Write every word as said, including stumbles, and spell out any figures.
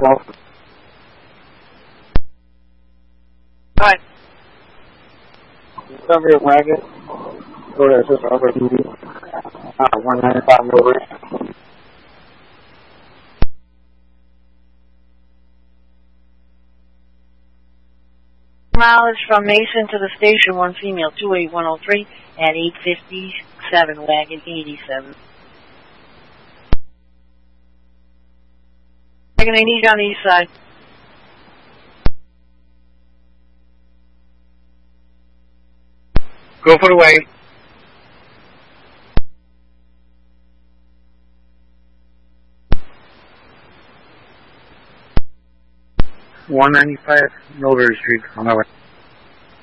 Alright. Discovery wagon. Go to just over duty. Uh, one ninety-five over. Mileage from Mason to the station, one female, two eight one oh three at eight fifty-seven, wagon eighty-seven. Wagon, I need you on the east side. Go for the wagon. one ninety-five Mulberry Street on my way.